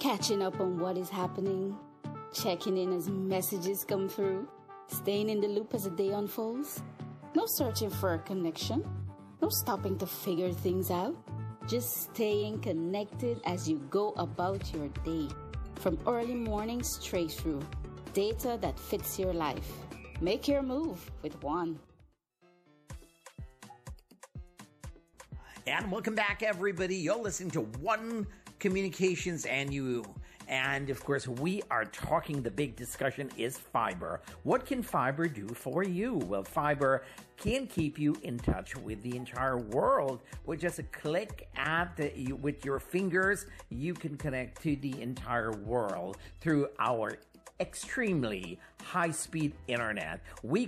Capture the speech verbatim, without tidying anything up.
catching up on what is happening, checking in as messages come through, staying in the loop as the day unfolds. No searching for a connection, no stopping to figure things out, just staying connected as you go about your day. From early morning straight through, data that fits your life. Make your move with One. And welcome back, everybody. You're listening to One Communications and you. And of course, we are talking, the big discussion is fiber. What can fiber do for you? Well, fiber can keep you in touch with the entire world. With just a click at the, with your fingers, you can connect to the entire world through our extremely high-speed internet. We